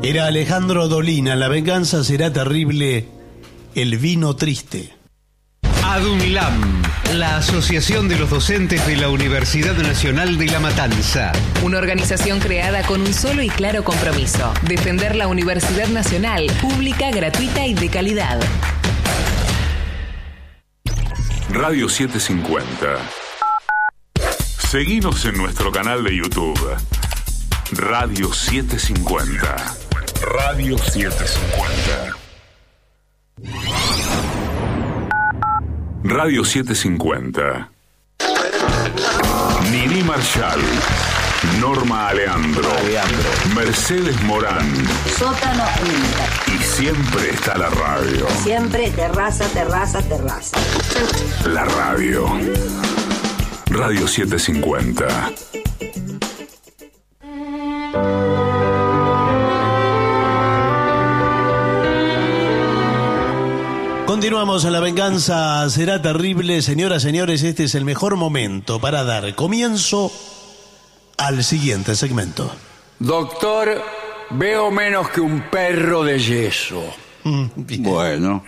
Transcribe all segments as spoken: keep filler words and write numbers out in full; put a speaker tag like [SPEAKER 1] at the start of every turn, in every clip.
[SPEAKER 1] Era Alejandro Dolina. La venganza será terrible. El vino triste.
[SPEAKER 2] ADUNLAM, la Asociación de los Docentes de la Universidad Nacional de La Matanza.
[SPEAKER 3] Una organización creada con un solo y claro compromiso: defender la Universidad Nacional, pública, gratuita y de calidad.
[SPEAKER 4] Radio setecientos cincuenta. Seguinos en nuestro canal de YouTube. Radio setecientos cincuenta. Radio setecientos cincuenta. Radio setecientos cincuenta. Nini Marshall, Norma Aleandro, Aleandro, Mercedes Morán.
[SPEAKER 5] Sótano Inter.
[SPEAKER 4] Y siempre está la radio.
[SPEAKER 5] Siempre terraza, terraza, terraza.
[SPEAKER 4] La radio. Radio setecientos cincuenta.
[SPEAKER 1] Continuamos en La venganza será terrible. Señoras, señores, este es el mejor momento para dar comienzo al siguiente segmento.
[SPEAKER 6] Doctor, veo menos que un perro de yeso.
[SPEAKER 1] Mm,
[SPEAKER 6] bueno,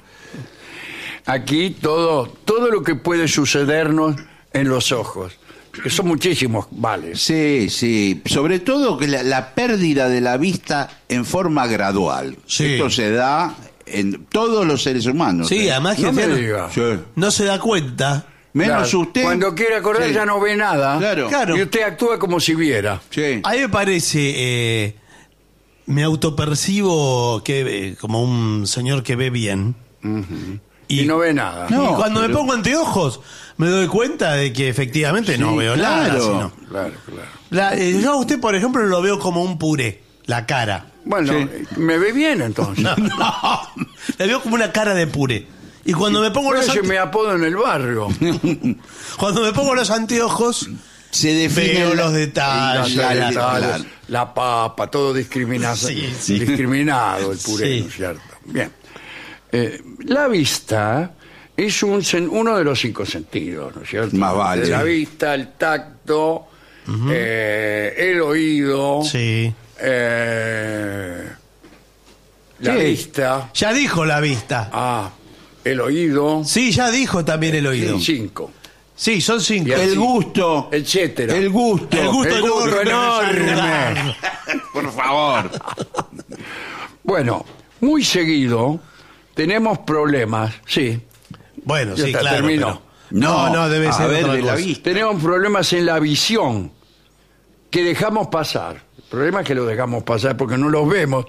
[SPEAKER 6] aquí todo, todo lo que puede sucedernos en los ojos, que son muchísimos, vale.
[SPEAKER 7] Sí, sí, sobre todo que la, la pérdida de la vista en forma gradual.
[SPEAKER 1] Sí.
[SPEAKER 7] Esto se da en todos los seres humanos.
[SPEAKER 1] Sí,
[SPEAKER 7] ¿eh?
[SPEAKER 1] además que
[SPEAKER 6] No me
[SPEAKER 1] no,
[SPEAKER 6] diga.
[SPEAKER 7] Sí.
[SPEAKER 1] no se da cuenta.
[SPEAKER 7] Menos
[SPEAKER 6] Claro,
[SPEAKER 7] usted.
[SPEAKER 6] Cuando quiere correr
[SPEAKER 7] Sí.
[SPEAKER 6] ya no ve nada.
[SPEAKER 7] Claro.
[SPEAKER 1] Claro.
[SPEAKER 6] Y usted actúa como si viera.
[SPEAKER 7] Sí.
[SPEAKER 1] A mí me parece, eh, me autopercibo que eh, como un señor que ve bien.
[SPEAKER 6] Y, no ve nada.
[SPEAKER 1] Y
[SPEAKER 7] No,
[SPEAKER 1] cuando me
[SPEAKER 7] pero-
[SPEAKER 1] pongo anteojos me doy cuenta de que efectivamente no veo nada.
[SPEAKER 7] claro.
[SPEAKER 1] Sino-
[SPEAKER 6] Claro, claro.
[SPEAKER 1] La- eh, yo a usted, por ejemplo, lo veo como un puré, la cara.
[SPEAKER 6] Bueno,
[SPEAKER 7] Sí.
[SPEAKER 6] me ve bien entonces.
[SPEAKER 1] No, la veo como una cara de puré. Y cuando me pongo
[SPEAKER 6] Por
[SPEAKER 1] los
[SPEAKER 6] eso
[SPEAKER 1] ante-
[SPEAKER 6] me apodo en el barrio.
[SPEAKER 1] cuando me pongo los anteojos
[SPEAKER 7] Se define
[SPEAKER 1] veo
[SPEAKER 7] la-
[SPEAKER 1] los detalles.
[SPEAKER 6] la,
[SPEAKER 1] la-
[SPEAKER 6] la-
[SPEAKER 7] claro.
[SPEAKER 6] la papa, todo discriminado,
[SPEAKER 1] Sí, sí.
[SPEAKER 6] discriminado el puré,
[SPEAKER 1] Sí.
[SPEAKER 6] ¿no es cierto? Bien. Eh, la vista es un sen- uno de los cinco sentidos, ¿no es cierto?
[SPEAKER 7] Más vale.
[SPEAKER 6] La vista, el tacto, eh, el oído,
[SPEAKER 1] Sí.
[SPEAKER 6] eh, la
[SPEAKER 7] Sí.
[SPEAKER 6] vista,
[SPEAKER 1] Ya dijo la vista.
[SPEAKER 6] ah, el oído,
[SPEAKER 1] Sí, ya dijo también el oído.
[SPEAKER 6] cinco,
[SPEAKER 1] Sí, son cinco.
[SPEAKER 6] Y así.
[SPEAKER 7] El gusto.
[SPEAKER 6] etcétera.
[SPEAKER 7] El gusto.
[SPEAKER 1] El gusto
[SPEAKER 6] El gusto
[SPEAKER 1] enorme.
[SPEAKER 6] enorme.
[SPEAKER 7] Por favor.
[SPEAKER 6] Bueno, muy seguido tenemos problemas, sí.
[SPEAKER 1] Bueno,
[SPEAKER 6] Ya
[SPEAKER 1] sí,
[SPEAKER 6] está,
[SPEAKER 1] claro.
[SPEAKER 6] terminó.
[SPEAKER 1] pero- No, no, debe
[SPEAKER 7] a
[SPEAKER 1] ser
[SPEAKER 7] ver,
[SPEAKER 1] otra
[SPEAKER 7] de la
[SPEAKER 1] cosa.
[SPEAKER 7] vista.
[SPEAKER 6] Tenemos problemas en la visión que dejamos pasar. El problema es que lo dejamos pasar porque no los vemos.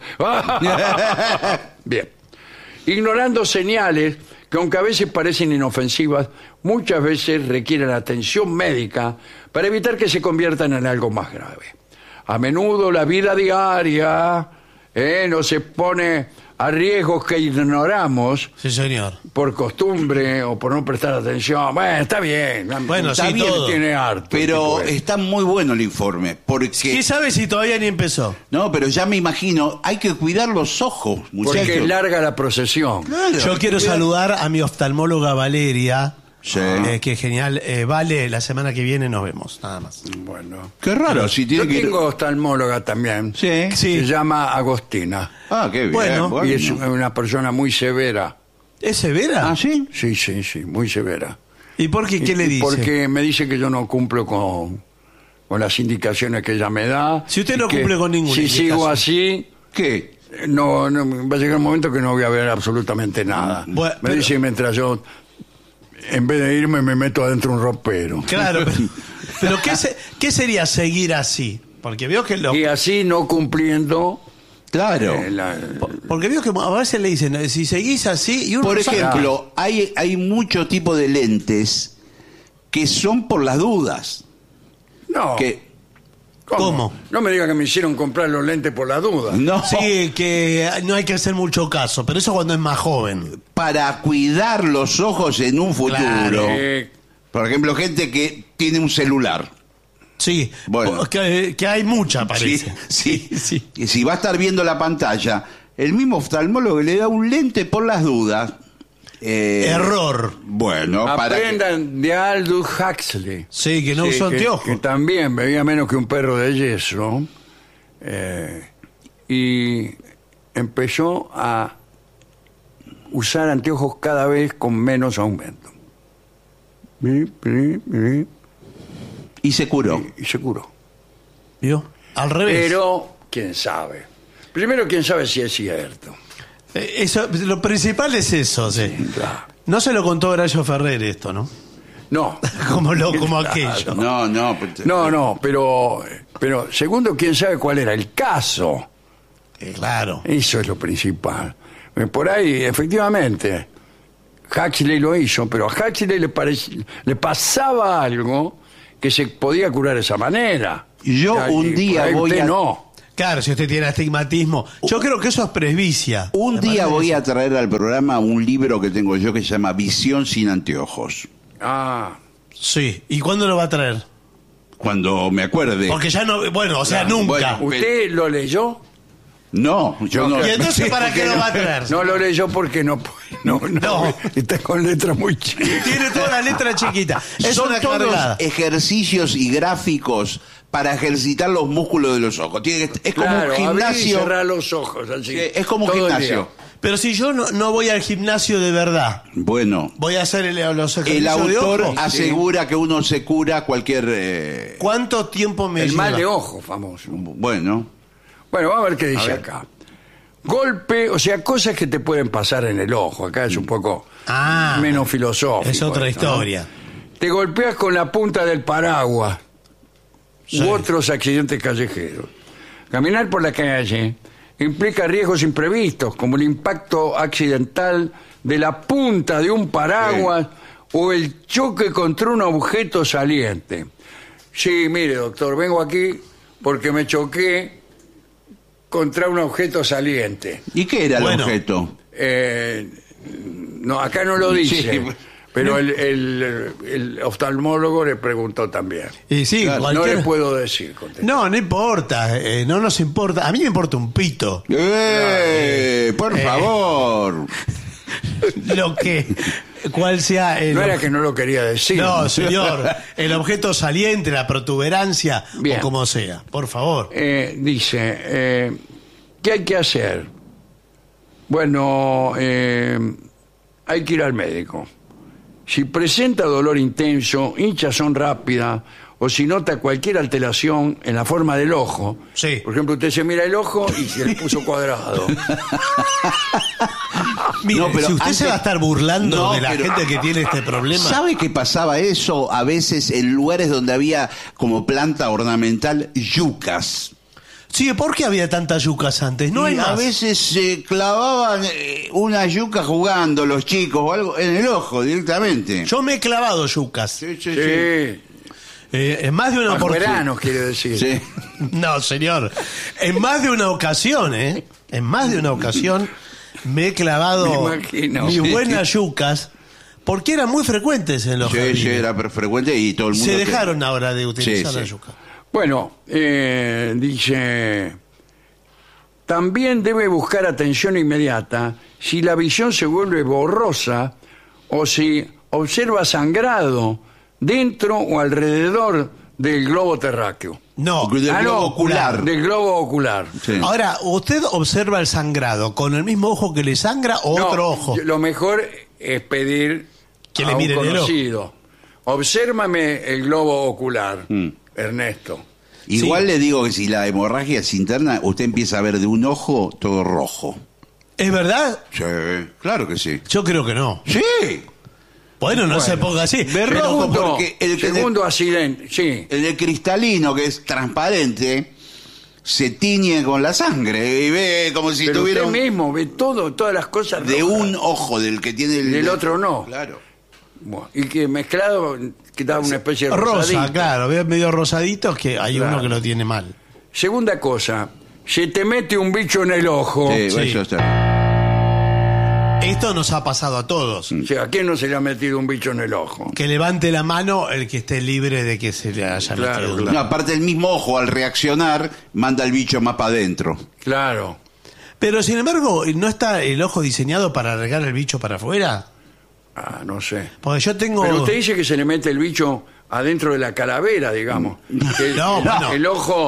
[SPEAKER 6] Bien. Ignorando señales que, aunque a veces parecen inofensivas, muchas veces requieren atención médica para evitar que se conviertan en algo más grave. A menudo la vida diaria eh, nos expone a riesgos que ignoramos
[SPEAKER 1] Sí, señor.
[SPEAKER 6] por costumbre o por no prestar atención. Bueno, está bien.
[SPEAKER 1] Bueno,
[SPEAKER 6] está
[SPEAKER 1] sí,
[SPEAKER 6] bien,
[SPEAKER 1] todo.
[SPEAKER 6] tiene harto.
[SPEAKER 7] Pero
[SPEAKER 6] tipo de-
[SPEAKER 7] está muy bueno el informe. Porque.
[SPEAKER 1] ¿Quién sabe si todavía ni empezó?
[SPEAKER 7] No, pero ya me imagino, hay que cuidar los ojos,
[SPEAKER 6] porque
[SPEAKER 7] muchachos.
[SPEAKER 6] es larga la procesión.
[SPEAKER 7] Claro.
[SPEAKER 1] Yo quiero saludar a mi oftalmóloga Valeria.
[SPEAKER 7] Sí.
[SPEAKER 1] Eh, que genial. Eh, vale, la semana que viene nos vemos, nada más.
[SPEAKER 6] Bueno.
[SPEAKER 7] Qué raro, si tiene
[SPEAKER 6] Yo
[SPEAKER 7] que ir-
[SPEAKER 6] tengo oftalmóloga también.
[SPEAKER 7] Sí.
[SPEAKER 1] Sí.
[SPEAKER 6] Se llama Agostina.
[SPEAKER 7] Ah, qué bien.
[SPEAKER 1] Bueno,
[SPEAKER 7] bueno.
[SPEAKER 6] Y es una persona muy severa.
[SPEAKER 1] ¿Es severa?
[SPEAKER 7] Ah, ¿sí?
[SPEAKER 6] Sí, sí, sí, muy severa.
[SPEAKER 1] ¿Y por qué? ¿Qué le dice?
[SPEAKER 6] Porque me dice que yo no cumplo con, con las indicaciones que ella me da.
[SPEAKER 1] Si usted no
[SPEAKER 6] y que
[SPEAKER 1] cumple con ninguna
[SPEAKER 6] Si
[SPEAKER 1] indicación.
[SPEAKER 6] sigo así,
[SPEAKER 7] ¿Qué?
[SPEAKER 6] no, no, va a llegar un momento que no voy a ver absolutamente nada.
[SPEAKER 1] Bueno,
[SPEAKER 6] me
[SPEAKER 1] pero-
[SPEAKER 6] dice mientras yo, en vez de irme, me meto adentro de un ropero.
[SPEAKER 1] Claro, pero, pero ¿qué, se- ¿qué sería seguir así? Porque veo que lo...
[SPEAKER 6] Y así no cumpliendo...
[SPEAKER 7] Claro.
[SPEAKER 6] eh, la-
[SPEAKER 1] Porque veo que a veces le dicen, si seguís así... Y uno
[SPEAKER 7] Por
[SPEAKER 1] no sabe.
[SPEAKER 7] ejemplo, hay, hay mucho tipo de lentes que son por las dudas.
[SPEAKER 6] no.
[SPEAKER 7] Que,
[SPEAKER 1] ¿Cómo?
[SPEAKER 6] No me diga que me hicieron comprar los lentes por la duda.
[SPEAKER 7] no,
[SPEAKER 1] Sí, que no hay que hacer mucho caso, pero eso cuando es más joven.
[SPEAKER 7] para cuidar los ojos en un futuro.
[SPEAKER 1] Claro.
[SPEAKER 6] Eh,
[SPEAKER 7] Por ejemplo, gente que tiene un celular.
[SPEAKER 1] Sí,
[SPEAKER 7] Bueno.
[SPEAKER 1] que, que hay mucha, parece.
[SPEAKER 7] Sí, sí. Y si va a estar viendo la pantalla, el mismo oftalmólogo le da un lente por las dudas. Eh,
[SPEAKER 1] Error.
[SPEAKER 7] Bueno, para que-
[SPEAKER 6] aprendan de Aldous Huxley.
[SPEAKER 1] Sí, que no
[SPEAKER 6] Sí,
[SPEAKER 1] usó
[SPEAKER 6] que-
[SPEAKER 1] anteojos.
[SPEAKER 6] que también bebía menos que un perro de yeso. eh, y empezó a usar anteojos cada vez con menos aumento.
[SPEAKER 7] Y se curó.
[SPEAKER 6] Y, y se curó.
[SPEAKER 1] ¿Vio? Al revés.
[SPEAKER 6] Pero, quién sabe. Primero, quién sabe si es cierto.
[SPEAKER 1] Eh, Eso, lo principal es eso, sí.
[SPEAKER 6] Claro.
[SPEAKER 1] No se lo contó Horacio Ferrer esto, ¿no?
[SPEAKER 6] No.
[SPEAKER 1] como lo, como
[SPEAKER 6] Claro.
[SPEAKER 1] aquello.
[SPEAKER 7] No, no. pues-
[SPEAKER 6] No, no, pero, pero segundo, quién sabe cuál era el caso.
[SPEAKER 1] Eh, claro.
[SPEAKER 6] Eso es lo principal. Eh, Por ahí, efectivamente, Huxley lo hizo, pero a Huxley le, parec- le pasaba algo que se podía curar de esa manera.
[SPEAKER 7] Yo
[SPEAKER 6] Y
[SPEAKER 7] un
[SPEAKER 6] por
[SPEAKER 7] día
[SPEAKER 6] ahí
[SPEAKER 7] voy
[SPEAKER 6] usted
[SPEAKER 7] a-
[SPEAKER 6] no.
[SPEAKER 1] Claro, si usted tiene astigmatismo. Yo creo que eso es presbicia.
[SPEAKER 7] Un
[SPEAKER 1] Me
[SPEAKER 7] día
[SPEAKER 1] parece
[SPEAKER 7] voy
[SPEAKER 1] que
[SPEAKER 7] a traer al programa un libro que tengo yo que se llama Visión sin anteojos.
[SPEAKER 6] Ah,
[SPEAKER 1] sí. ¿Y cuándo lo va a traer?
[SPEAKER 7] Cuando me acuerde.
[SPEAKER 1] Porque ya no... Bueno, o sea, nunca.
[SPEAKER 7] bueno.
[SPEAKER 6] ¿usted lo leyó?
[SPEAKER 7] No, yo no.
[SPEAKER 1] ¿Y entonces para qué lo va a traer?
[SPEAKER 6] No lo leyó porque no, no, no,
[SPEAKER 1] No.
[SPEAKER 6] está con letras muy chicas.
[SPEAKER 1] Tiene toda la letra chiquita. Es
[SPEAKER 7] Son
[SPEAKER 1] una
[SPEAKER 7] todos
[SPEAKER 1] cargada.
[SPEAKER 7] ejercicios y gráficos para ejercitar los músculos de los ojos. Tiene que- es como
[SPEAKER 6] Claro,
[SPEAKER 7] un
[SPEAKER 6] abrir y
[SPEAKER 7] gimnasio.
[SPEAKER 6] cerrar los ojos, así.
[SPEAKER 7] Sí, es como un
[SPEAKER 6] todo el
[SPEAKER 7] gimnasio.
[SPEAKER 6] día.
[SPEAKER 1] Pero si yo no, no voy al gimnasio de verdad,
[SPEAKER 7] Bueno,
[SPEAKER 1] voy a hacer el- los
[SPEAKER 7] el
[SPEAKER 1] ejercicios de
[SPEAKER 7] autor
[SPEAKER 1] ojo.
[SPEAKER 7] asegura que uno se cura cualquier. eh,
[SPEAKER 1] ¿Cuánto tiempo me
[SPEAKER 6] El
[SPEAKER 1] lleva?
[SPEAKER 6] mal de ojo, famoso.
[SPEAKER 7] bueno,
[SPEAKER 6] Bueno, vamos a ver qué dice
[SPEAKER 7] ver.
[SPEAKER 6] acá. Golpe, o sea, cosas que te pueden pasar en el ojo. Acá es un poco
[SPEAKER 1] Ah,
[SPEAKER 6] menos filosófico.
[SPEAKER 1] es otra
[SPEAKER 6] esto, ¿no?
[SPEAKER 1] historia.
[SPEAKER 6] Te golpeas con la punta del paraguas
[SPEAKER 1] Sí.
[SPEAKER 6] u otros accidentes callejeros. Caminar por la calle implica riesgos imprevistos, como el impacto accidental de la punta de un paraguas o el choque contra un objeto saliente. Sí, mire, doctor, vengo aquí porque me choqué contra un objeto saliente.
[SPEAKER 7] ¿y qué era el
[SPEAKER 1] Bueno.
[SPEAKER 7] objeto?
[SPEAKER 6] Eh, no, acá no lo dice.
[SPEAKER 7] Sí.
[SPEAKER 6] Pero el, el- el oftalmólogo le preguntó también.
[SPEAKER 1] Y sí,
[SPEAKER 7] Claro,
[SPEAKER 6] No
[SPEAKER 1] cualquier-
[SPEAKER 6] le puedo decir. contestó.
[SPEAKER 1] No, no importa, eh, no nos importa. A mí me importa un pito.
[SPEAKER 7] ¡Eh! Por
[SPEAKER 1] Eh.
[SPEAKER 7] favor.
[SPEAKER 1] Lo que, cuál sea el...
[SPEAKER 6] No era que no lo quería decir.
[SPEAKER 1] No, señor, el objeto saliente, la protuberancia,
[SPEAKER 6] Bien.
[SPEAKER 1] o como sea, por favor.
[SPEAKER 6] Eh, dice, eh, ¿qué hay que hacer? Bueno, eh, hay que ir al médico. Si presenta dolor intenso, hinchazón rápida, o si nota cualquier alteración en la forma del ojo,
[SPEAKER 1] Sí.
[SPEAKER 6] por ejemplo, usted se mira el ojo y se le puso cuadrado.
[SPEAKER 1] Mire,
[SPEAKER 7] No, pero
[SPEAKER 1] si usted
[SPEAKER 7] antes-
[SPEAKER 1] se va a estar burlando
[SPEAKER 7] No,
[SPEAKER 1] de la
[SPEAKER 7] pero-
[SPEAKER 1] gente que tiene este problema...
[SPEAKER 7] ¿Sabe que pasaba eso a veces en lugares donde había como planta ornamental yucas?
[SPEAKER 1] Sí, ¿por qué había tantas yucas antes? No
[SPEAKER 7] Y
[SPEAKER 1] hay
[SPEAKER 7] a
[SPEAKER 1] más.
[SPEAKER 7] veces se clavaban eh, una yuca jugando los chicos o algo en el ojo directamente.
[SPEAKER 1] Yo me he clavado yucas.
[SPEAKER 7] Sí, sí, sí.
[SPEAKER 6] Sí,
[SPEAKER 1] Eh, en más de una
[SPEAKER 6] bajo
[SPEAKER 1] oportunidad.
[SPEAKER 6] verano, quiere decir.
[SPEAKER 7] Sí.
[SPEAKER 1] No, señor. En más de una ocasión, ¿eh? En más de una ocasión me he clavado
[SPEAKER 6] Me imagino.
[SPEAKER 1] mis
[SPEAKER 7] Sí.
[SPEAKER 1] buenas yucas porque eran muy frecuentes en los
[SPEAKER 7] Sí,
[SPEAKER 1] jardines.
[SPEAKER 7] sí, era per- frecuente y todo el mundo...
[SPEAKER 1] Se
[SPEAKER 7] te-
[SPEAKER 1] dejaron ahora de utilizar
[SPEAKER 7] Sí,
[SPEAKER 1] la
[SPEAKER 7] sí.
[SPEAKER 1] yuca.
[SPEAKER 6] Bueno, eh, dice, también debe buscar atención inmediata si la visión se vuelve borrosa o si observa sangrado dentro o alrededor del globo terráqueo.
[SPEAKER 1] No.
[SPEAKER 7] Del
[SPEAKER 6] Ah,
[SPEAKER 7] globo
[SPEAKER 6] no,
[SPEAKER 7] ocular.
[SPEAKER 6] Del globo ocular.
[SPEAKER 7] Sí.
[SPEAKER 1] Ahora, ¿usted observa el sangrado con el mismo ojo que le sangra o
[SPEAKER 6] No,
[SPEAKER 1] otro ojo?
[SPEAKER 6] yo- Lo mejor es pedir
[SPEAKER 1] Que
[SPEAKER 6] a
[SPEAKER 1] le
[SPEAKER 6] un
[SPEAKER 1] miren el ojo.
[SPEAKER 6] conocido. Obsérvame el globo ocular,
[SPEAKER 7] Mm.
[SPEAKER 6] Ernesto.
[SPEAKER 7] Igual
[SPEAKER 1] Sí.
[SPEAKER 7] le digo que si la hemorragia es interna, usted empieza a ver de un ojo todo rojo.
[SPEAKER 1] ¿Es verdad?
[SPEAKER 7] Sí, claro que sí.
[SPEAKER 1] Yo creo que no.
[SPEAKER 7] Sí.
[SPEAKER 1] Bueno, no se ponga así.
[SPEAKER 7] Ver
[SPEAKER 1] Pero
[SPEAKER 7] rojo
[SPEAKER 6] Segundo,
[SPEAKER 7] porque el que-
[SPEAKER 6] segundo accidente, sí.
[SPEAKER 7] El de cristalino, que es transparente, se tiñe con la sangre y ve como si
[SPEAKER 6] Pero
[SPEAKER 7] tuviera
[SPEAKER 6] usted
[SPEAKER 7] un-
[SPEAKER 6] mismo ve todo, todas las cosas
[SPEAKER 7] de
[SPEAKER 6] rojas.
[SPEAKER 7] un ojo del que tiene el...
[SPEAKER 6] Del otro no.
[SPEAKER 7] Claro.
[SPEAKER 6] Bueno, y que mezclado que da una especie de
[SPEAKER 1] rosa,
[SPEAKER 6] rosadito.
[SPEAKER 1] claro, veo medio rosaditos que hay
[SPEAKER 6] Claro.
[SPEAKER 1] uno que lo tiene mal.
[SPEAKER 6] Segunda cosa, se te mete un bicho en el ojo.
[SPEAKER 7] Sí,
[SPEAKER 1] Sí.
[SPEAKER 7] eso está.
[SPEAKER 1] Esto nos ha pasado a todos.
[SPEAKER 6] O sea, ¿a quién no se le ha metido un bicho en el ojo?
[SPEAKER 1] Que levante la mano el que esté libre de que se le haya
[SPEAKER 6] Claro,
[SPEAKER 1] metido.
[SPEAKER 6] claro.
[SPEAKER 7] No, aparte el mismo ojo al reaccionar manda el bicho más para adentro.
[SPEAKER 6] Claro.
[SPEAKER 1] Pero sin embargo, ¿no está el ojo diseñado para regar el bicho para afuera?
[SPEAKER 6] Ah, no sé.
[SPEAKER 1] Porque yo tengo...
[SPEAKER 6] Pero usted dice que se le mete el bicho adentro de la calavera, digamos. Que el,
[SPEAKER 1] No,
[SPEAKER 6] el-
[SPEAKER 1] bueno.
[SPEAKER 6] el ojo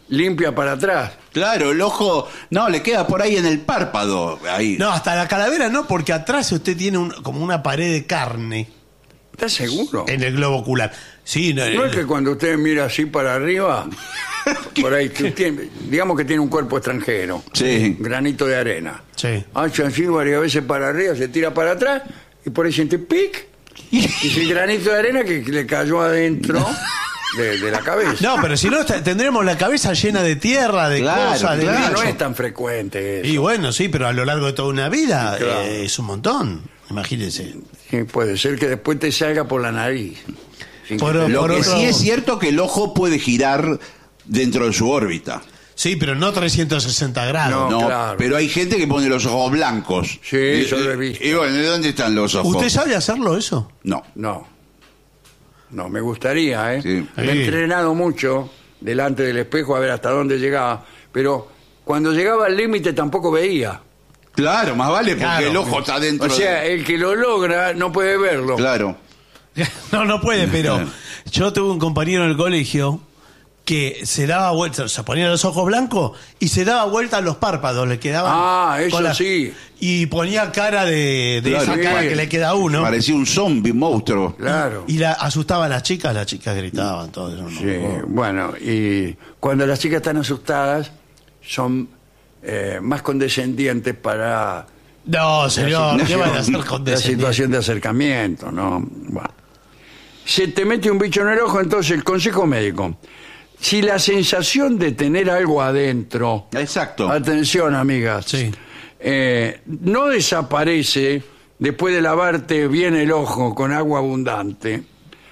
[SPEAKER 6] limpia para atrás.
[SPEAKER 7] Claro, el ojo, no, le queda por ahí en el párpado. Ahí.
[SPEAKER 1] No, hasta la calavera no, porque atrás usted tiene un- como una pared de carne
[SPEAKER 6] ¿Estás seguro?
[SPEAKER 1] en el globo ocular. Sí, no,
[SPEAKER 6] ¿No es que cuando usted mira así para arriba, por ahí, que tiene- digamos que tiene un cuerpo extranjero,
[SPEAKER 7] Sí.
[SPEAKER 6] un granito de arena,
[SPEAKER 1] Sí.
[SPEAKER 6] hace así varias veces para arriba, se tira para atrás y por ahí siente pic, y es el granito de arena que, que le cayó adentro de, de la cabeza.
[SPEAKER 1] No, pero si no, está- tendremos la cabeza llena de tierra, de
[SPEAKER 7] Claro,
[SPEAKER 1] cosas, de
[SPEAKER 7] claro.
[SPEAKER 6] no
[SPEAKER 1] bichos.
[SPEAKER 6] es tan frecuente eso.
[SPEAKER 1] Y bueno, sí, pero a lo largo de toda una vida
[SPEAKER 6] Claro.
[SPEAKER 1] eh, es un montón. Imagínense.
[SPEAKER 6] Sí, puede ser que después te salga por la nariz. Sin que
[SPEAKER 1] Por-
[SPEAKER 6] te-
[SPEAKER 7] Lo
[SPEAKER 1] por
[SPEAKER 7] que
[SPEAKER 1] otro-
[SPEAKER 7] sí es cierto que el ojo puede girar dentro de su órbita.
[SPEAKER 1] Sí, pero no trescientos sesenta grados.
[SPEAKER 6] No,
[SPEAKER 7] No,
[SPEAKER 6] claro.
[SPEAKER 7] pero hay gente que pone los ojos blancos.
[SPEAKER 6] Sí,
[SPEAKER 7] Y-
[SPEAKER 6] yo lo he visto.
[SPEAKER 7] Y bueno, ¿de dónde están los ojos?
[SPEAKER 1] ¿Usted sabe hacerlo eso?
[SPEAKER 7] No.
[SPEAKER 6] No. No, me gustaría, ¿eh?
[SPEAKER 7] Sí.
[SPEAKER 6] Me he
[SPEAKER 1] Sí.
[SPEAKER 6] entrenado mucho delante del espejo a ver hasta dónde llegaba, pero cuando llegaba al límite tampoco veía.
[SPEAKER 7] Claro, más vale porque
[SPEAKER 1] Claro.
[SPEAKER 7] el ojo está dentro.
[SPEAKER 6] O sea,
[SPEAKER 7] de...
[SPEAKER 6] el que lo logra no puede verlo.
[SPEAKER 7] Claro.
[SPEAKER 1] No, no puede, pero yo tuve un compañero en el colegio que se daba vuelta, se ponía los ojos blancos y se daba vuelta a los párpados, le quedaban.
[SPEAKER 6] Ah, eso
[SPEAKER 1] con la-
[SPEAKER 6] sí.
[SPEAKER 1] Y ponía cara de, de
[SPEAKER 7] Claro,
[SPEAKER 1] esa
[SPEAKER 7] sí.
[SPEAKER 1] cara que le queda a uno.
[SPEAKER 7] Parecía un zombie, monstruo.
[SPEAKER 6] Claro.
[SPEAKER 1] Y la, asustaba a las chicas, las chicas gritaban, todo eso. ¿no?
[SPEAKER 6] Sí, bueno, y cuando las chicas están asustadas, son eh, más condescendientes para
[SPEAKER 1] No, señor, ¿qué van a hacer
[SPEAKER 6] la
[SPEAKER 1] con
[SPEAKER 6] situación de acercamiento, ¿no? Bueno. Se te mete un bicho en el ojo, entonces el consejo médico. Si la sensación de tener algo adentro,
[SPEAKER 7] Exacto.
[SPEAKER 6] atención amigas,
[SPEAKER 1] Sí.
[SPEAKER 6] eh, no desaparece después de lavarte bien el ojo con agua abundante,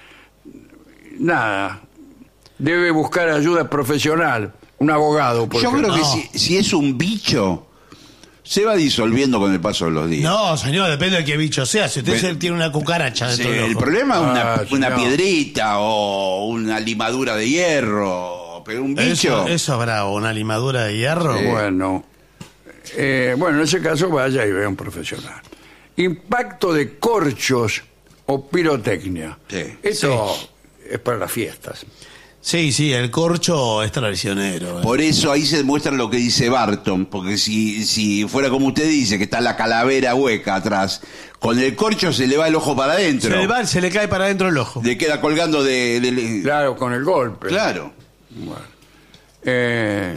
[SPEAKER 6] nada, debe buscar ayuda profesional, un abogado, por
[SPEAKER 7] Yo
[SPEAKER 6] ejemplo.
[SPEAKER 7] creo que
[SPEAKER 1] No.
[SPEAKER 7] si, si es un bicho, se va disolviendo con el paso de los días.
[SPEAKER 1] No, señor, depende de qué bicho sea. Si usted
[SPEAKER 7] Pero-
[SPEAKER 1] se- tiene una cucaracha
[SPEAKER 7] Sí,
[SPEAKER 1] dentro del
[SPEAKER 7] el
[SPEAKER 1] ojo.
[SPEAKER 7] problema es una,
[SPEAKER 6] Ah,
[SPEAKER 7] una
[SPEAKER 6] señor.
[SPEAKER 7] piedrita o una limadura de hierro, pero un bicho.
[SPEAKER 1] Eso, eso habrá una limadura de hierro.
[SPEAKER 7] Sí.
[SPEAKER 6] Bueno, eh, bueno, en ese caso vaya y vea a un profesional. Impacto de corchos o pirotecnia.
[SPEAKER 7] Sí.
[SPEAKER 6] Esto es para las fiestas.
[SPEAKER 1] Sí, sí, el corcho es traicionero. eh.
[SPEAKER 7] Por eso ahí se demuestra lo que dice Barton, porque si, si fuera como usted dice, que está la calavera hueca atrás, con el corcho se le va el ojo para adentro.
[SPEAKER 1] Se le va, se le cae para adentro el ojo.
[SPEAKER 7] Le queda colgando de... de-
[SPEAKER 6] Claro, con el golpe.
[SPEAKER 7] Claro.
[SPEAKER 6] Bueno. Eh,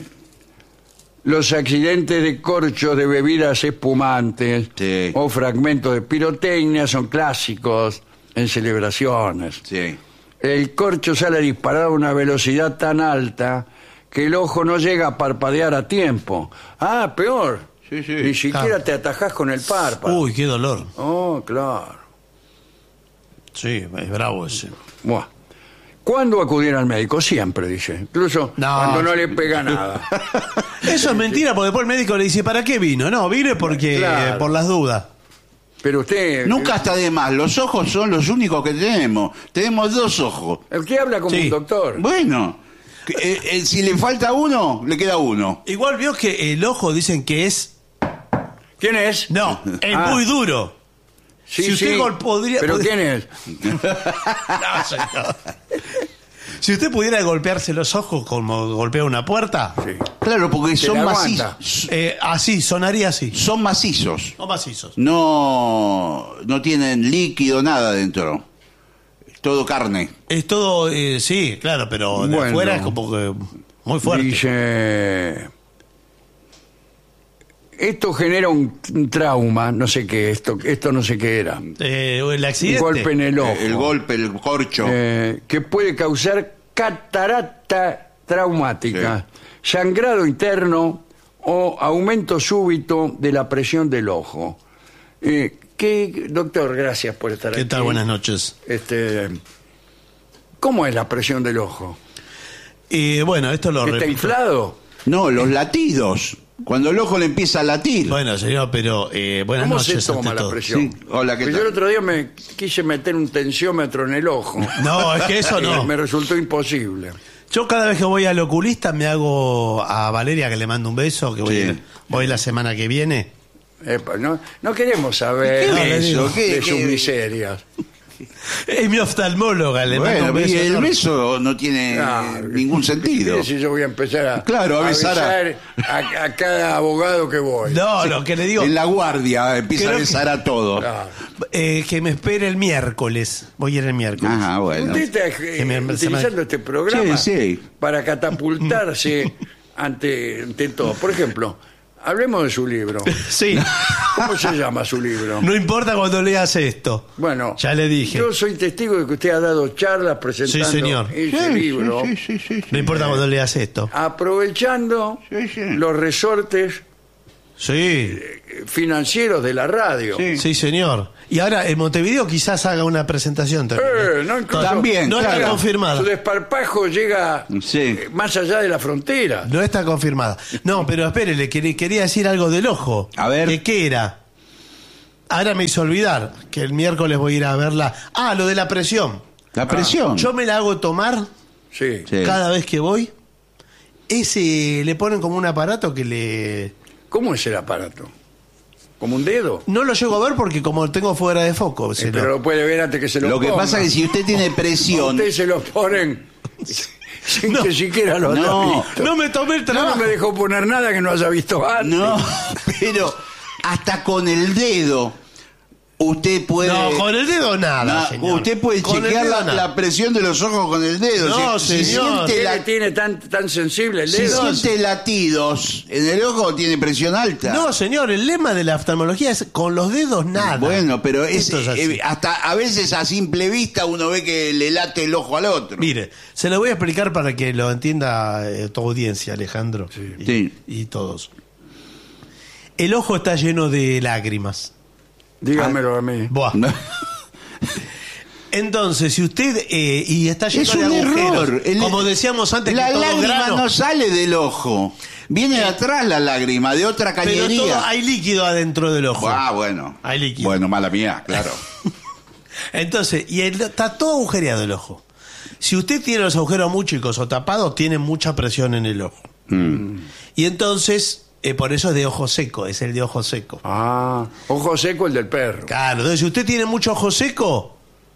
[SPEAKER 6] los accidentes de corchos de bebidas espumantes
[SPEAKER 7] Sí.
[SPEAKER 6] o fragmentos de pirotecnia son clásicos en celebraciones.
[SPEAKER 7] Sí.
[SPEAKER 6] El corcho sale disparado a una velocidad tan alta que el ojo no llega a parpadear a tiempo. Ah, peor.
[SPEAKER 7] Sí, sí.
[SPEAKER 6] Ni siquiera
[SPEAKER 1] Claro.
[SPEAKER 6] te atajás con el párpado.
[SPEAKER 1] Uy, qué dolor.
[SPEAKER 6] Oh, claro.
[SPEAKER 1] Sí, es bravo ese.
[SPEAKER 6] Buah. ¿Cuándo acudir al médico? Siempre, dice. Incluso
[SPEAKER 1] No.
[SPEAKER 6] cuando no le pega nada.
[SPEAKER 1] Eso es mentira, porque después el médico le dice, ¿para qué vino? No, vine porque
[SPEAKER 6] Claro.
[SPEAKER 1] eh, por las dudas.
[SPEAKER 6] Pero usted...
[SPEAKER 7] Nunca está de más, los ojos son los únicos que tenemos. Tenemos dos ojos.
[SPEAKER 6] El que habla como
[SPEAKER 1] Sí.
[SPEAKER 6] un doctor.
[SPEAKER 7] Bueno, que, eh, eh, si le falta uno, le queda uno.
[SPEAKER 1] Igual vio que el ojo dicen que es...
[SPEAKER 6] ¿Quién es?
[SPEAKER 1] No, es
[SPEAKER 6] Ah,
[SPEAKER 1] muy duro.
[SPEAKER 6] sí,
[SPEAKER 1] si usted
[SPEAKER 6] sí.
[SPEAKER 1] gol- podría-
[SPEAKER 6] ¿Pero
[SPEAKER 1] pod-
[SPEAKER 6] quién es?
[SPEAKER 1] No, señor. Si usted pudiera golpearse los ojos como golpea una puerta,
[SPEAKER 6] Sí.
[SPEAKER 7] Claro, porque
[SPEAKER 6] Se
[SPEAKER 7] son
[SPEAKER 6] le aguanta.
[SPEAKER 7] macizos.
[SPEAKER 1] eh, así, sonaría así.
[SPEAKER 7] Son macizos.
[SPEAKER 1] No macizos.
[SPEAKER 7] No, no tienen líquido, nada dentro. Es todo carne.
[SPEAKER 1] Es todo, eh, sí, claro, pero de
[SPEAKER 6] Bueno.
[SPEAKER 1] afuera es como que muy fuerte.
[SPEAKER 6] Dice... Esto genera un, un trauma, no sé qué, esto, esto no sé qué era. Un
[SPEAKER 1] Eh, el accidente.
[SPEAKER 6] golpe en el ojo.
[SPEAKER 7] El golpe, el corcho.
[SPEAKER 6] Eh, que puede causar catarata traumática, sangrado interno o aumento súbito de la presión del ojo. Eh, ¿qué, doctor, gracias por estar
[SPEAKER 1] ¿Qué
[SPEAKER 6] aquí.
[SPEAKER 1] tal? Buenas noches.
[SPEAKER 6] Este, ¿cómo es la presión del ojo?
[SPEAKER 1] Y bueno, esto lo
[SPEAKER 6] ¿Está
[SPEAKER 1] repito.
[SPEAKER 6] inflado?
[SPEAKER 7] No, los latidos. Cuando el ojo le empieza a latir.
[SPEAKER 1] Bueno, señor, pero eh, buenas
[SPEAKER 6] ¿Cómo
[SPEAKER 1] noches.
[SPEAKER 6] se toma
[SPEAKER 1] ante
[SPEAKER 6] la
[SPEAKER 1] todo.
[SPEAKER 6] presión?
[SPEAKER 7] Sí. Hola, ¿qué
[SPEAKER 6] Porque yo
[SPEAKER 7] tal?
[SPEAKER 6] el otro día me quise meter un tensiómetro en el ojo.
[SPEAKER 1] No, es que eso no.
[SPEAKER 6] Me resultó imposible.
[SPEAKER 1] Yo cada vez que voy al oculista me hago a Valeria, que le mando un beso, que voy,
[SPEAKER 7] Sí.
[SPEAKER 1] voy la semana que viene.
[SPEAKER 6] Epa, no, no queremos saber
[SPEAKER 7] ¿Qué
[SPEAKER 1] le
[SPEAKER 7] es
[SPEAKER 1] digo,
[SPEAKER 7] eso? ¿Qué-
[SPEAKER 6] de
[SPEAKER 7] qué-
[SPEAKER 6] sus miserias.
[SPEAKER 1] Es mi oftalmóloga, le mando
[SPEAKER 7] Bueno,
[SPEAKER 1] un beso
[SPEAKER 7] y el
[SPEAKER 1] enorme.
[SPEAKER 7] beso no tiene
[SPEAKER 6] Claro.
[SPEAKER 7] ningún sentido.
[SPEAKER 6] ¿Qué si yo voy a empezar a,
[SPEAKER 7] Claro, a besar a-
[SPEAKER 6] besar a, a cada abogado que voy?
[SPEAKER 1] No, lo que le digo,
[SPEAKER 7] En la guardia empieza
[SPEAKER 1] Creo
[SPEAKER 7] a besar a todos.
[SPEAKER 6] Claro.
[SPEAKER 1] eh, que me espere el miércoles. Voy a ir el miércoles.
[SPEAKER 7] Ajá, bueno.
[SPEAKER 6] Usted está eh,
[SPEAKER 1] Que me- se
[SPEAKER 6] utilizando
[SPEAKER 1] me-
[SPEAKER 6] este programa
[SPEAKER 7] Sí, sí.
[SPEAKER 6] para catapultarse ante, ante todo. Por ejemplo, hablemos de su libro.
[SPEAKER 1] Sí,
[SPEAKER 6] ¿Cómo se llama su libro?
[SPEAKER 1] no importa cuando leas esto.
[SPEAKER 6] Bueno,
[SPEAKER 1] Ya le dije.
[SPEAKER 6] Yo soy testigo de que usted ha dado charlas presentando
[SPEAKER 1] Sí, señor.
[SPEAKER 6] ese libro,
[SPEAKER 7] Sí, sí, sí, sí.
[SPEAKER 1] No importa cuando leas esto.
[SPEAKER 6] aprovechando
[SPEAKER 7] Sí, sí.
[SPEAKER 6] los resortes
[SPEAKER 1] Sí,
[SPEAKER 6] financieros de la radio.
[SPEAKER 7] Sí.
[SPEAKER 1] sí, señor. Y ahora en Montevideo quizás haga una presentación también.
[SPEAKER 6] Eh, no, incluso-
[SPEAKER 7] También,
[SPEAKER 1] No está
[SPEAKER 7] claro.
[SPEAKER 1] confirmada.
[SPEAKER 6] Su desparpajo llega
[SPEAKER 7] Sí.
[SPEAKER 6] eh, más allá de la frontera.
[SPEAKER 1] No está confirmada. No, pero espere, le quería, quería decir algo del ojo.
[SPEAKER 7] A ver.
[SPEAKER 1] ¿Que ¿Qué era? Ahora me hizo olvidar que el miércoles voy a ir a verla. Ah, lo de la presión.
[SPEAKER 7] La presión.
[SPEAKER 1] Yo me la hago tomar
[SPEAKER 6] Sí.
[SPEAKER 7] Sí.
[SPEAKER 1] cada vez que voy. Ese le ponen como un aparato que le...
[SPEAKER 6] ¿Cómo es el aparato? ¿Como un dedo?
[SPEAKER 1] No lo llego a ver porque como lo tengo fuera de foco. se
[SPEAKER 6] Eh,
[SPEAKER 1] lo-
[SPEAKER 6] pero lo puede ver antes que se lo
[SPEAKER 7] Lo que
[SPEAKER 6] ponga.
[SPEAKER 7] pasa es que si usted tiene
[SPEAKER 6] A
[SPEAKER 7] presión.
[SPEAKER 6] usted se lo ponen sin
[SPEAKER 1] No.
[SPEAKER 6] que siquiera lo haya
[SPEAKER 7] No.
[SPEAKER 6] visto.
[SPEAKER 1] No me tomé el
[SPEAKER 6] No,
[SPEAKER 1] trabajo.
[SPEAKER 6] no me dejó poner nada que no haya visto antes.
[SPEAKER 7] No, pero hasta con el dedo usted puede.
[SPEAKER 1] No, con el dedo nada,
[SPEAKER 7] No,
[SPEAKER 1] señor.
[SPEAKER 7] usted puede
[SPEAKER 1] Con el
[SPEAKER 7] chequear
[SPEAKER 1] dedo
[SPEAKER 7] la,
[SPEAKER 1] nada.
[SPEAKER 7] la presión de los ojos con el dedo.
[SPEAKER 1] No,
[SPEAKER 7] si, si
[SPEAKER 1] señor.
[SPEAKER 7] siente,
[SPEAKER 6] ¿Qué
[SPEAKER 7] la-
[SPEAKER 6] le tiene tan, tan sensible el
[SPEAKER 7] si
[SPEAKER 6] dedo?
[SPEAKER 7] siente latidos en el ojo, tiene presión alta.
[SPEAKER 1] No, señor, el lema de la oftalmología es con los dedos nada.
[SPEAKER 7] Bueno, pero es,
[SPEAKER 1] Esto es así.
[SPEAKER 7] eh, hasta a veces a simple vista uno ve que le late el ojo al otro.
[SPEAKER 1] Mire, se lo voy a explicar para que lo entienda eh, tu audiencia, Alejandro. Y,
[SPEAKER 7] Sí.
[SPEAKER 1] y todos. El ojo está lleno de lágrimas.
[SPEAKER 6] Dígamelo a mí.
[SPEAKER 1] Buah. Entonces, si usted eh, y está lleno
[SPEAKER 7] Es
[SPEAKER 1] de
[SPEAKER 7] un
[SPEAKER 1] agujeros,
[SPEAKER 7] error. El-
[SPEAKER 1] como decíamos antes,
[SPEAKER 7] la
[SPEAKER 1] que todo
[SPEAKER 7] lágrima
[SPEAKER 1] grano,
[SPEAKER 7] no sale del ojo. Viene de atrás la lágrima, de otra
[SPEAKER 1] pero
[SPEAKER 7] cañería.
[SPEAKER 1] todo, hay líquido adentro del ojo.
[SPEAKER 7] Ah, bueno.
[SPEAKER 1] Hay líquido.
[SPEAKER 7] Bueno, mala mía, claro.
[SPEAKER 1] Entonces, y el- está todo agujereado el ojo. Si usted tiene los agujeros muy chicos o tapados, tiene mucha presión en el ojo.
[SPEAKER 7] Mm.
[SPEAKER 1] Y entonces, eh, por eso es de ojo seco, es el de ojo seco.
[SPEAKER 6] Ah, ojo seco el del perro.
[SPEAKER 1] Claro, entonces si usted tiene mucho ojo seco,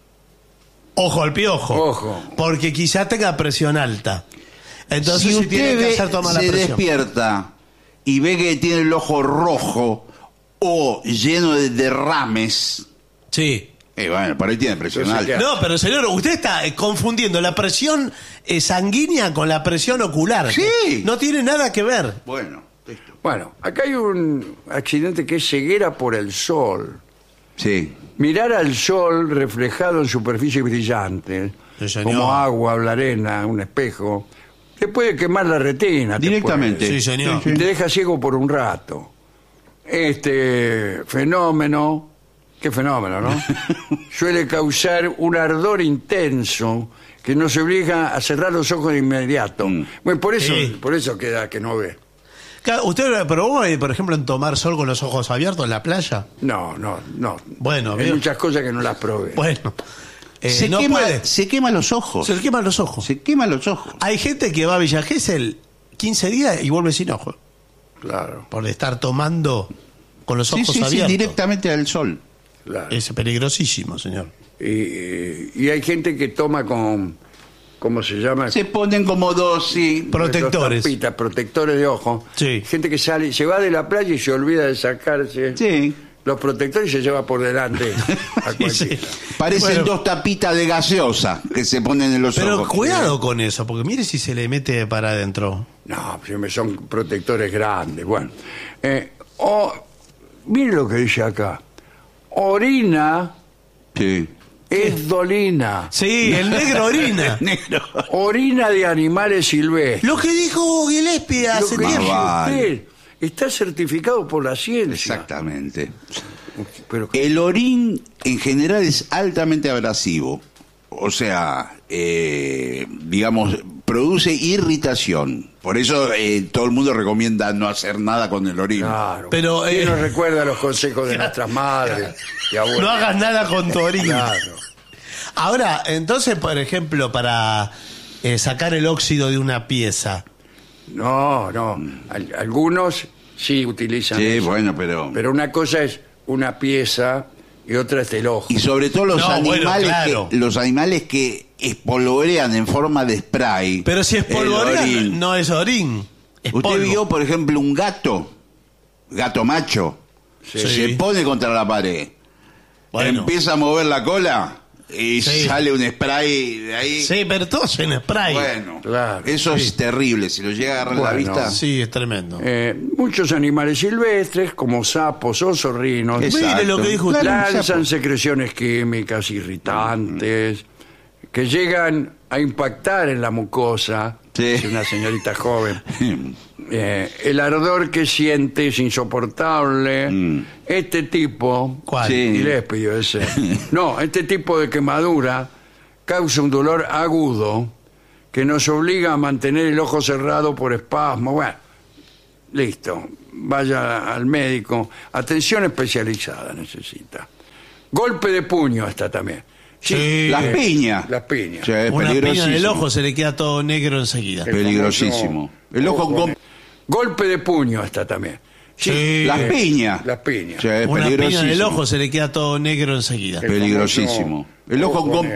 [SPEAKER 1] ojo al piojo.
[SPEAKER 6] Ojo.
[SPEAKER 1] Porque quizá tenga presión alta. Entonces,
[SPEAKER 7] si
[SPEAKER 1] si, tiene
[SPEAKER 7] usted
[SPEAKER 1] que
[SPEAKER 7] ve-
[SPEAKER 1] hacer tomar la
[SPEAKER 7] se
[SPEAKER 1] presión.
[SPEAKER 7] despierta y ve que tiene el ojo rojo o lleno de derrames,
[SPEAKER 1] Sí.
[SPEAKER 7] eh, bueno, por ahí tiene presión
[SPEAKER 6] Entonces,
[SPEAKER 7] alta.
[SPEAKER 6] ¿qué
[SPEAKER 1] No, pero señor, usted está eh, confundiendo la presión eh, sanguínea con la presión ocular.
[SPEAKER 7] Sí.
[SPEAKER 1] No tiene nada que ver.
[SPEAKER 7] Bueno, listo.
[SPEAKER 6] Bueno, acá hay un accidente que es ceguera por el sol.
[SPEAKER 7] Sí.
[SPEAKER 6] Mirar al sol reflejado en superficies brillantes,
[SPEAKER 1] Sí, señor.
[SPEAKER 6] como agua o la arena, un espejo, te puede quemar la retina. te
[SPEAKER 7] Directamente.
[SPEAKER 1] Sí, señor.
[SPEAKER 6] puede- Te deja ciego por un rato. Este fenómeno, qué fenómeno, ¿no? Suele causar un ardor intenso que nos obliga a cerrar los ojos de inmediato.
[SPEAKER 7] Mm.
[SPEAKER 6] Bueno, por eso,
[SPEAKER 1] Sí.
[SPEAKER 6] por eso queda que no ve.
[SPEAKER 1] Claro, ¿usted probó, eh, por ejemplo, en tomar sol con los ojos abiertos en la playa?
[SPEAKER 6] No, no, no.
[SPEAKER 1] Bueno,
[SPEAKER 6] hay
[SPEAKER 1] veo.
[SPEAKER 6] muchas cosas que no las probé.
[SPEAKER 1] Bueno, eh,
[SPEAKER 7] se,
[SPEAKER 1] no
[SPEAKER 7] quema,
[SPEAKER 1] puede.
[SPEAKER 7] se quema los ojos.
[SPEAKER 1] Se le queman los ojos.
[SPEAKER 7] Se quema los ojos.
[SPEAKER 1] Hay gente que va a Villa Gesell quince días y vuelve sin ojos.
[SPEAKER 6] Claro,
[SPEAKER 1] Por estar tomando con los
[SPEAKER 7] Sí,
[SPEAKER 1] ojos
[SPEAKER 7] sí, sí,
[SPEAKER 1] abiertos.
[SPEAKER 7] directamente al sol.
[SPEAKER 6] claro.
[SPEAKER 1] Es peligrosísimo, señor.
[SPEAKER 6] Y, y hay gente que toma con, ¿cómo se llama?
[SPEAKER 7] Se ponen como dos, sí.
[SPEAKER 1] Protectores.
[SPEAKER 6] Dos tapitas, protectores de ojo.
[SPEAKER 1] Sí.
[SPEAKER 6] Gente que sale, se va de la playa y se olvida de sacarse
[SPEAKER 7] Sí.
[SPEAKER 6] los protectores y se lleva por delante a
[SPEAKER 1] Sí,
[SPEAKER 6] cualquiera.
[SPEAKER 1] sí.
[SPEAKER 7] Parecen
[SPEAKER 1] Bueno.
[SPEAKER 7] dos tapitas de gaseosa que se ponen en los
[SPEAKER 1] Pero
[SPEAKER 7] ojos.
[SPEAKER 1] cuidado con eso, porque mire si se le mete para adentro.
[SPEAKER 6] No, siempre son protectores grandes. Bueno, eh, o, mire lo que dice acá. Orina
[SPEAKER 7] Sí.
[SPEAKER 6] es dolina.
[SPEAKER 1] Sí, el negro orina.
[SPEAKER 7] Negro.
[SPEAKER 6] Orina de animales silvestres.
[SPEAKER 1] Lo que dijo Gillespie
[SPEAKER 6] Lo
[SPEAKER 1] hace
[SPEAKER 6] que
[SPEAKER 7] Más
[SPEAKER 6] dice
[SPEAKER 1] tiempo.
[SPEAKER 7] vale.
[SPEAKER 6] usted está certificado por la ciencia.
[SPEAKER 7] Exactamente.
[SPEAKER 6] Pero
[SPEAKER 7] El orín en general es altamente abrasivo. O sea, eh, digamos, produce irritación. Por eso eh, todo el mundo recomienda no hacer nada con el orín.
[SPEAKER 6] claro.
[SPEAKER 1] Pero,
[SPEAKER 6] ¿Quién
[SPEAKER 1] eh,
[SPEAKER 6] nos recuerda los consejos de nuestras madres y abuelas?
[SPEAKER 1] No hagas nada con tu orina.
[SPEAKER 6] Claro.
[SPEAKER 1] Ahora, entonces, por ejemplo, para eh, sacar el óxido de una pieza.
[SPEAKER 6] No, no. Al- algunos sí utilizan
[SPEAKER 7] Sí,
[SPEAKER 6] eso.
[SPEAKER 7] bueno, pero...
[SPEAKER 6] Pero una cosa es una pieza y otra es el ojo.
[SPEAKER 7] Y sobre todo los
[SPEAKER 1] No,
[SPEAKER 7] animales
[SPEAKER 1] bueno, claro.
[SPEAKER 7] que los animales que espolvorean en forma de spray.
[SPEAKER 1] Pero si es
[SPEAKER 7] el
[SPEAKER 1] polvorean,
[SPEAKER 7] orín.
[SPEAKER 1] no es orín. Es
[SPEAKER 7] ¿Usted
[SPEAKER 1] polvo.
[SPEAKER 7] vio, por ejemplo, un gato, gato macho,
[SPEAKER 1] Sí.
[SPEAKER 7] se pone contra la pared,
[SPEAKER 1] Bueno.
[SPEAKER 7] empieza a mover la cola y
[SPEAKER 1] Sí.
[SPEAKER 7] sale un spray de ahí?
[SPEAKER 1] Sí, pero todos en spray.
[SPEAKER 7] Bueno,
[SPEAKER 6] Claro,
[SPEAKER 7] eso
[SPEAKER 1] sí.
[SPEAKER 7] es terrible. Si lo llega a agarrar la
[SPEAKER 6] Bueno,
[SPEAKER 7] vista,
[SPEAKER 1] Sí, es tremendo.
[SPEAKER 6] Eh, muchos animales silvestres, como sapos, osorrinos,
[SPEAKER 7] Exacto.
[SPEAKER 1] Mire lo que dijo usted.
[SPEAKER 7] Claro, un sapo.
[SPEAKER 6] lanzan secreciones químicas irritantes que llegan a impactar en la mucosa.
[SPEAKER 7] Sí.
[SPEAKER 6] Es una señorita joven. Eh, el ardor que siente es insoportable.
[SPEAKER 7] Mm.
[SPEAKER 6] Este tipo,
[SPEAKER 1] ¿Cuál?
[SPEAKER 7] Sí.
[SPEAKER 6] Gillespie debe ser. No, este tipo de quemadura causa un dolor agudo que nos obliga a mantener el ojo cerrado por espasmo. Bueno, listo. Vaya al médico. Atención especializada necesita. Golpe de puño hasta también.
[SPEAKER 1] Sí.
[SPEAKER 7] las piñas.
[SPEAKER 6] Las piñas.
[SPEAKER 7] Sí, es
[SPEAKER 1] Una piña en el
[SPEAKER 7] peligrosísimo.
[SPEAKER 1] ojo se le queda todo negro enseguida.
[SPEAKER 6] El
[SPEAKER 7] Peligrosísimo.
[SPEAKER 6] famoso
[SPEAKER 7] El ojo con-
[SPEAKER 6] ne- Golpe de puño hasta también.
[SPEAKER 1] Sí.
[SPEAKER 7] Las piñas.
[SPEAKER 6] Las piñas.
[SPEAKER 7] Sí, es
[SPEAKER 1] Una piña en el
[SPEAKER 7] peligrosísimo.
[SPEAKER 1] ojo se le queda todo negro enseguida.
[SPEAKER 6] El
[SPEAKER 7] Peligrosísimo.
[SPEAKER 6] famoso
[SPEAKER 7] El ojo
[SPEAKER 6] ojo
[SPEAKER 7] con